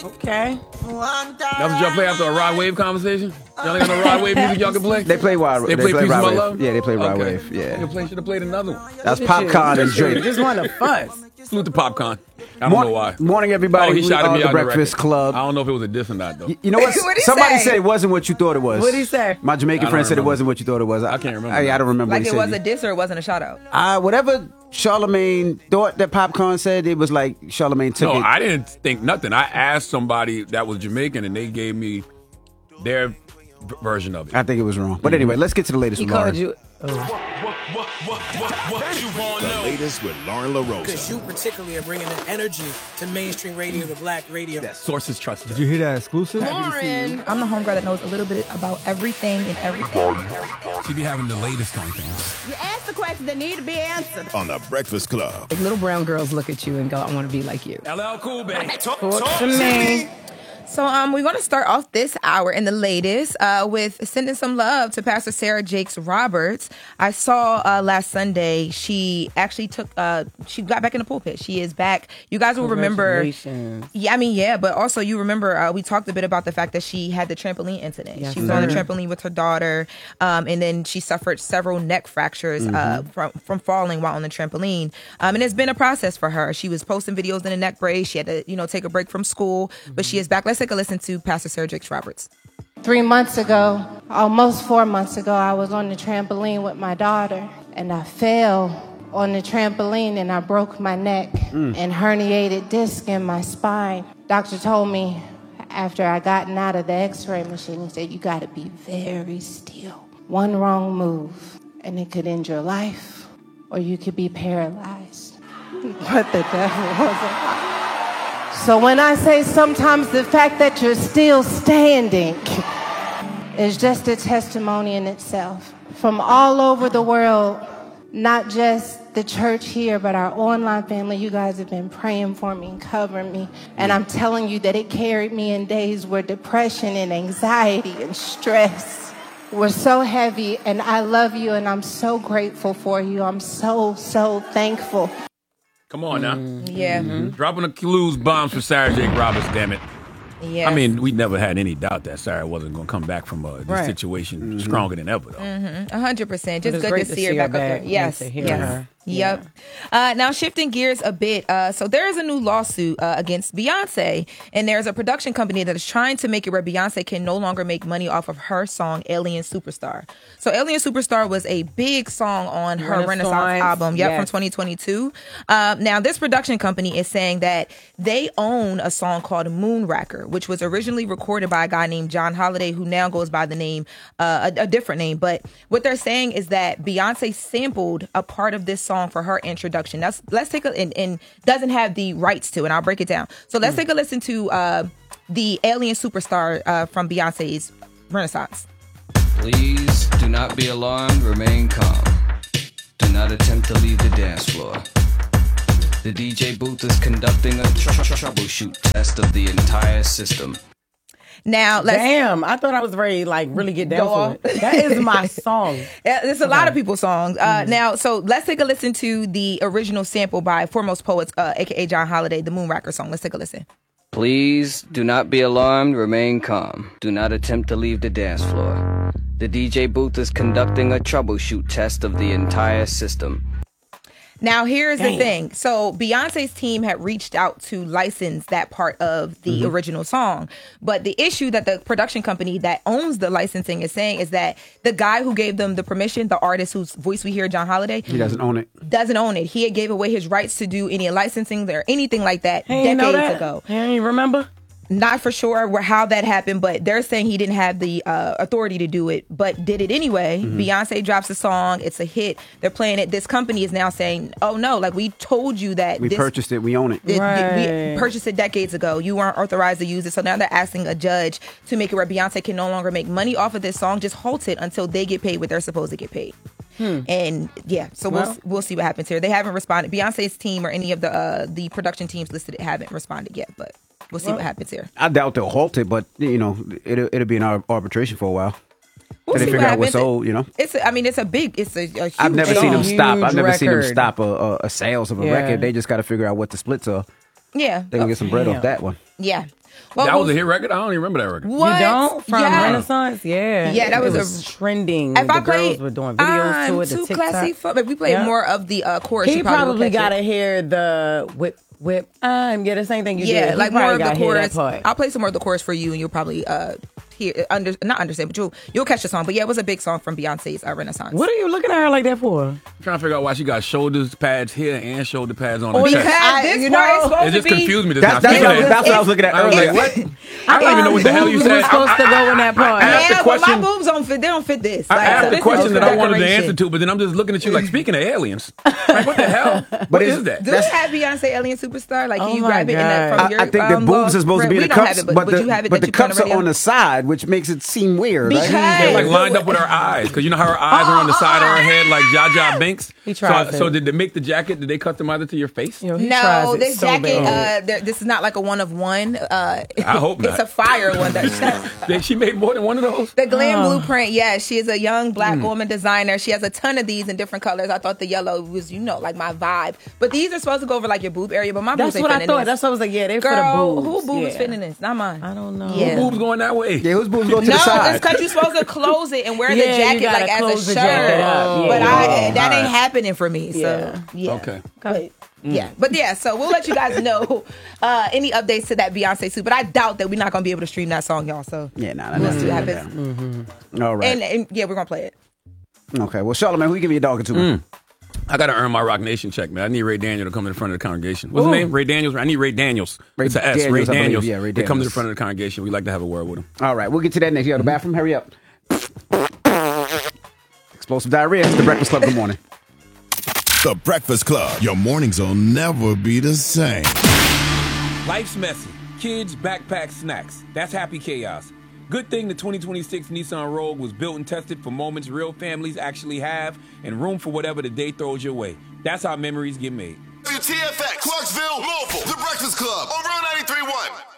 Okay. That's what y'all play after a Rod Wave conversation? Y'all ain't got no Rod Wave music y'all can play? They play Rod. They play Piece of My Wave. Love? Yeah, they play Rod Okay. Wave. Yeah. Should have played another one. That's Popcorn and Drake. Just want to fuss. Salute to Popcorn. I don't know why. Morning, everybody. Oh, he shouted me the out Breakfast Club. I don't know if it was a diss or not, though. You know what? What'd he Somebody say? said it wasn't what you thought it was. What'd he say? My Jamaican I friend don't said it remember. wasn't what you thought it was. I can't remember. I don't remember Like what he it said. was a diss or it wasn't a shout out? Whatever Charlamagne thought that Popcorn said, it was like Charlamagne took No, it. I didn't think nothing. I asked somebody that was Jamaican, and they gave me their version of it. I think it was wrong. But anyway, let's get to the latest He with Lauren. called you. The latest with Lauren LaRosa. Because you particularly are bringing an energy to mainstream radio, to black radio. Sources trusted. Did you hear that exclusive? Lauren. I'm the homegirl that knows a little bit about everything and everything. She be having the latest on things. You ask the questions that need to be answered. On the Breakfast Club. Like little brown girls look at you and go, I want to be like you. LL Cool, baby. Talk to me. So we're going to start off this hour in the latest with sending some love to Pastor Sarah Jakes Roberts. I saw last Sunday she actually she got back in the pulpit. She is back. You guys will remember. Yeah, but also you remember we talked a bit about the fact that she had the trampoline incident. Yes, she was on the trampoline with her daughter, and then she suffered several neck fractures from falling while on the trampoline. And it's been a process for her. She was posting videos in a neck brace. She had to, take a break from school, but she is back. Let's take a listen to Pastor Sarah Jakes Roberts. 3 months ago, almost 4 months ago, I was on the trampoline with my daughter, and I fell on the trampoline and I broke my neck and herniated disc in my spine. Doctor told me after I gotten out of the x-ray machine, he said, you got to be very still. One wrong move and it could end your life, or you could be paralyzed. But the devil was a lie. So when I say sometimes the fact that you're still standing is just a testimony in itself. From all over the world, not just the church here, but our online family, you guys have been praying for me and covering me. And I'm telling you that it carried me in days where depression and anxiety and stress were so heavy. And I love you and I'm so grateful for you. I'm so, so thankful. Come on now. Yeah. Dropping the clues bombs for Sarah Jakes Roberts, damn it. Yeah. I mean, we never had any doubt that Sarah wasn't going to come back from this situation stronger than ever, though. 100%. Just good great to see her back up there. Yes. and to hear Yes. her. Yep. Now shifting gears a bit. So there is a new lawsuit against Beyonce, and there's a production company that is trying to make it where Beyonce can no longer make money off of her song Alien Superstar. So Alien Superstar was a big song on her Renaissance album, from 2022. Now this production company is saying that they own a song called Moonraker, which was originally recorded by a guy named John Holiday, who now goes by the name, a different name. But what they're saying is that Beyonce sampled a part of this song for her introduction. Let's take and doesn't have the rights to, and I'll break it down. So let's take a listen to the Alien Superstar from Beyonce's Renaissance. Please do not be alarmed, remain calm. Do not attempt to leave the dance floor. The DJ booth is conducting a troubleshoot test of the entire system. Now, I thought I was ready, really get down to it. That is my song. It's a lot of people's songs. Now, so let's take a listen to the original sample by Foremost Poets, aka John Holiday, the Moonraker song. Let's take a listen. Please do not be alarmed, remain calm. Do not attempt to leave the dance floor. The DJ booth is conducting a troubleshoot test of the entire system. Now, here's the thing. So Beyonce's team had reached out to license that part of the original song. But the issue that the production company that owns the licensing is saying is that the guy who gave them the permission, the artist whose voice we hear, John Holiday, He doesn't own it. Doesn't own it. He had gave away his rights to do any licensing or anything like that decades ago. He ain't remember? Not for sure how that happened, but they're saying he didn't have the authority to do it, but did it anyway. Beyonce drops a song. It's a hit. They're playing it. This company is now saying, oh, no, we told you that we purchased it. We own it. We purchased it decades ago. You weren't authorized to use it. So now they're asking a judge to make it where Beyonce can no longer make money off of this song. Just halt it until they get paid what they're supposed to get paid. And we'll see what happens here. They haven't responded. Beyonce's team or any of the production teams listed haven't responded yet, but we'll see what happens here. I doubt they'll halt it, but it'll be in arbitration for a while. We'll they see figure what out what's happens. old, It's a huge I've never seen them stop. I've never seen them record. stop a sales of a record. They just got to figure out what the splits are. Yeah. They gonna get some bread off that one. Yeah. Well, That was a hit record? I don't even remember that record. What? You don't? From Yeah. Renaissance? Yeah. Yeah, that was it trending. If The I played, girls were doing videos to it. The too TikTok. classy for, but we played Yeah. more of the chorus. He you probably probably would catch got to it. hear the whip. Yeah, the same thing you did. Yeah, He like more probably of the gotta hear that chorus. part. I'll play some more of the chorus for you, and you'll probably not understand, but you'll catch the song. But yeah, it was a big song from Beyonce's Renaissance. What are you looking at her like that for? I'm trying to figure out why she got shoulder pads here and shoulder pads on her Because chest. this you part is know, supposed It just to be. confused me. That's what I was looking at I was earlier. like, what? I don't even know what the hell you boobs said. were supposed to go in that part. I asked the Yeah, but my question. boobs don't fit. They don't fit this. I Like, asked so the this is question that I wanted to decoration. answer to, but then I'm just looking at you like, speaking of aliens, like, what the hell? What it's- is that? Do we have Beyonce Alien Superstar? Like, can Oh you my grab it in that God. from your I think the boobs are supposed to be in we the don't cups, have it, but would you have it the that you play cups are on the side, which makes it seem weird. Because- Right? They're like lined up with her eyes, because you know how her eyes are on the side of her head, like Jaja Binks. He tries so it. did they make the jacket? Did they customize it to your face? You know, he tries No, it this so jacket, bad. this is not like a one of one. I hope not. It's a fire one. She made more than one of those? The Glam Blueprint, yeah. She is a young black woman designer. She has a ton of these in different colors. I thought the yellow was, like my vibe. But these are supposed to go over like your boob area, but my boobs That's ain't what I fitting thought. in this. That's what I was like, yeah, they're Girl, for the boobs. who boobs yeah. fitting in this? Not mine. I don't know. Yeah. Boobs going that way. Yeah, whose boobs go to the No, side? it's because you're supposed to close it and wear the Yeah, you jacket gotta like as close a the shirt. jacket up. Yeah. But that Alright. ain't happening for me. So Yeah. yeah. Okay. But, yeah, but yeah, so we'll let you guys know any updates to that Beyonce suit. But I doubt that we're not gonna be able to stream that song, y'all. So Yeah, nah, we'll see what yeah. happens. All right. And yeah, we're gonna play it. Okay. Well, Charlamagne, who you give me a dog or two? I got to earn my Rock Nation check, man. I need Ray Daniel to come to the front of the congregation. What's his name? Ray Daniels? I need Ray Daniels. It's an S. Daniels, Ray I believe. Daniels. Yeah, Ray To come to the Daniels. front of the congregation. We'd like to have a word with him. All right. We'll get to that next. You got the bathroom? Hurry up. Explosive diarrhea. It's the Breakfast Club. Good morning. The Breakfast Club. Your mornings will never be the same. Life's messy. Kids, backpack, snacks. That's happy chaos. Good thing the 2026 Nissan Rogue was built and tested for moments real families actually have and room for whatever the day throws your way. That's how memories get made. WTFX, Clarksville, Louisville, The Breakfast Club on Real 93.1.